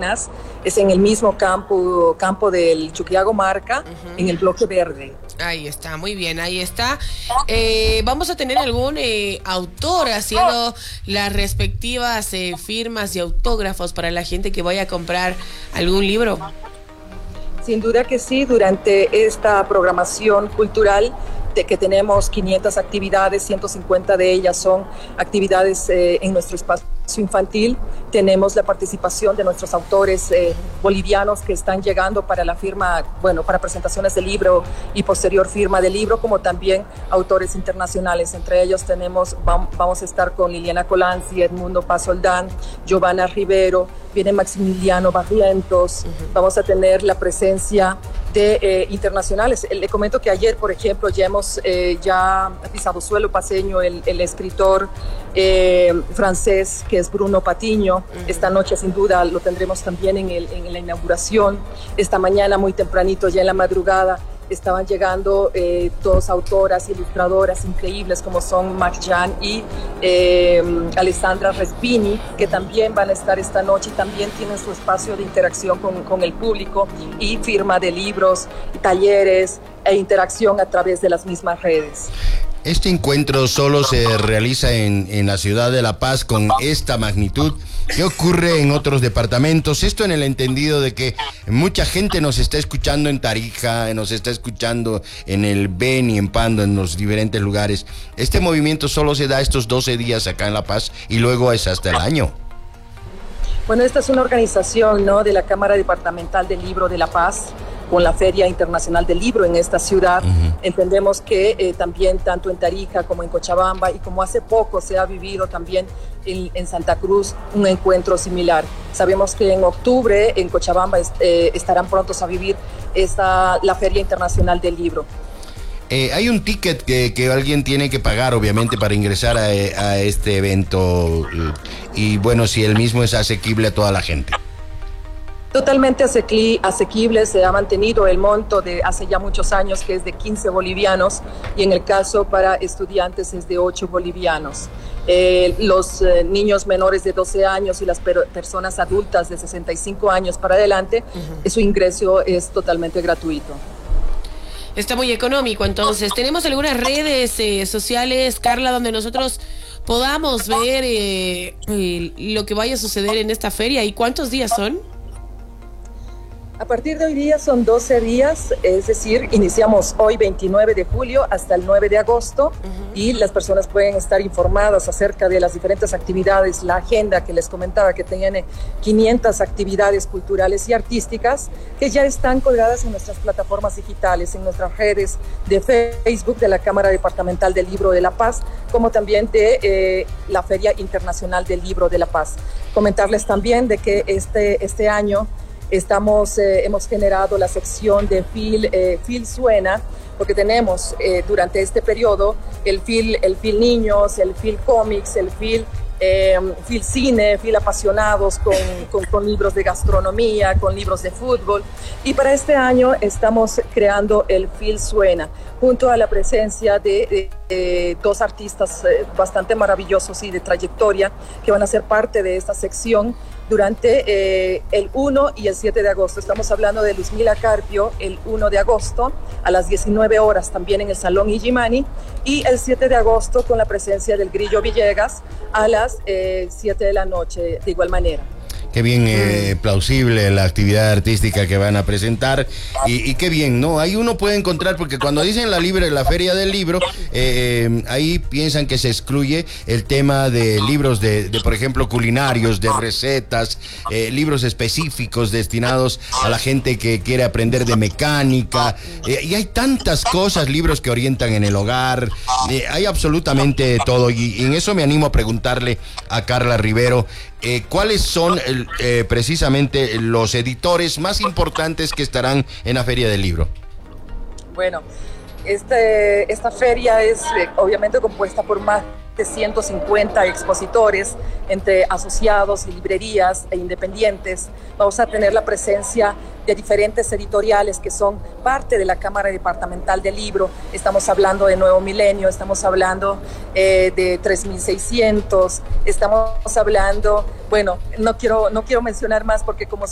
personas. Es en el mismo campo del Chuquiago Marca, en el bloque verde. Ahí está, muy bien, ahí está. Vamos a tener algún autor haciendo las respectivas firmas y autógrafos para la gente que vaya a comprar algún libro. Sin duda que sí, durante esta programación cultural de que tenemos 500 actividades, 150 de ellas son actividades en nuestro espacio infantil. Tenemos la participación de nuestros autores bolivianos que están llegando para la firma, para presentaciones de libro y posterior firma de libro, como también autores internacionales. Entre ellos vamos a estar con Liliana Colanzi, Edmundo Pasoldán, Giovanna Rivero, viene Maximiliano Barrientos. Vamos a tener la presencia de internacionales. Le comento que ayer, por ejemplo, ya hemos pisado suelo paseño, el escritor francés que es Bruno Patiño. Esta noche sin duda lo tendremos también en la inauguración. Esta mañana muy tempranito, ya en la madrugada, estaban llegando dos autoras, ilustradoras increíbles como son Mac Jan y Alessandra Respini, que también van a estar esta noche y también tienen su espacio de interacción con el público y firma de libros, talleres e interacción a través de las mismas redes. Este encuentro solo se realiza en la ciudad de La Paz con esta magnitud. ¿Qué ocurre en otros departamentos? Esto en el entendido de que mucha gente nos está escuchando en Tarija, nos está escuchando en el Beni, en Pando, en los diferentes lugares. Este movimiento solo se da estos 12 días acá en La Paz y luego es hasta el año. Bueno, esta es una organización, ¿no?, de la Cámara Departamental del Libro de La Paz, con la Feria Internacional del Libro en esta ciudad. Entendemos que también tanto en Tarija como en Cochabamba y como hace poco se ha vivido también en Santa Cruz un encuentro similar. Sabemos que en octubre en Cochabamba estarán prontos a vivir la Feria Internacional del Libro. Hay un ticket que alguien tiene que pagar, obviamente, para ingresar a este evento. Y bueno, si el mismo es asequible a toda la gente. Totalmente asequible, se ha mantenido el monto de hace ya muchos años, que es de 15 bolivianos, y en el caso para estudiantes es de 8 bolivianos. Los niños menores de 12 años y las personas adultas de 65 años para adelante, su ingreso es totalmente gratuito. Está muy económico, entonces. ¿Tenemos algunas redes sociales, Carla, donde nosotros podamos ver lo que vaya a suceder en esta feria? ¿Y cuántos días son? A partir de hoy día son 12 días, es decir, iniciamos hoy 29 de julio hasta el 9 de agosto y las personas pueden estar informadas acerca de las diferentes actividades, la agenda que les comentaba que tiene 500 actividades culturales y artísticas que ya están colgadas en nuestras plataformas digitales, en nuestras redes de Facebook de la Cámara Departamental del Libro de La Paz, como también de la Feria Internacional del Libro de La Paz. Comentarles también de que este año hemos generado la sección de Fil Suena, porque tenemos durante este periodo el Fil Niños, el Fil Cómics, el Fil Cine, Fil Apasionados con libros de gastronomía, con libros de fútbol. Y para este año estamos creando el Fil Suena, junto a la presencia de dos artistas bastante maravillosos y de trayectoria que van a ser parte de esta sección durante el 1 y el 7 de agosto. Estamos hablando de Luzmila Carpio el 1 de agosto a las 19 horas también en el Salón Illimani, y el 7 de agosto con la presencia del Grillo Villegas a las 7 de la noche de igual manera. Qué bien plausible la actividad artística que van a presentar y qué bien, ¿no? Ahí uno puede encontrar, porque cuando dicen la Feria del Libro, ahí piensan que se excluye el tema de libros de por ejemplo, culinarios, de recetas, libros específicos destinados a la gente que quiere aprender de mecánica, y hay tantas cosas, libros que orientan en el hogar, hay absolutamente todo, y en eso me animo a preguntarle a Carla Rivero, ¿cuáles son precisamente los editores más importantes que estarán en la Feria del Libro? Bueno, esta feria es obviamente compuesta por más de 150 expositores entre asociados y librerías e independientes. Vamos a tener la presencia de diferentes editoriales que son parte de la Cámara Departamental del Libro. Estamos hablando de Nuevo Milenio, estamos hablando de 3600, estamos hablando, bueno, no quiero mencionar más porque como